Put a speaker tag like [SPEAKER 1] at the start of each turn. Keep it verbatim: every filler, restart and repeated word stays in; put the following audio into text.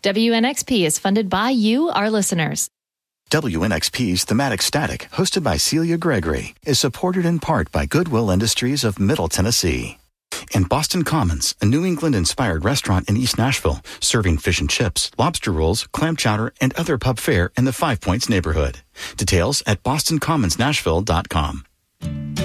[SPEAKER 1] W N X P is funded by you, our listeners.
[SPEAKER 2] W N X P's Thematic Static, hosted by Celia Gregory, is supported in part by Goodwill Industries of Middle Tennessee. In Boston Commons, a New England-inspired restaurant in East Nashville, serving fish and chips, lobster rolls, clam chowder, and other pub fare in the Five Points neighborhood. Details at boston commons nashville dot com.